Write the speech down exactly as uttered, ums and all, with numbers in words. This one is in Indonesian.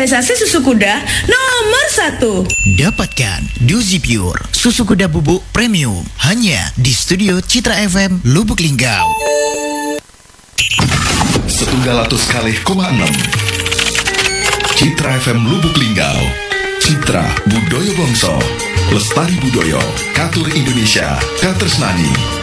spesialisasi susu kuda nomor satu. Dapatkan Dozi Pure, susu kuda bubuk premium, hanya di Studio Citra F M Lubuk Linggau. Setunggal atus kalih koma enam Citra F M Lubuk Linggau. Citra Budaya Bangsa, Lestari Budaya, Katur Indonesia, Katresnani.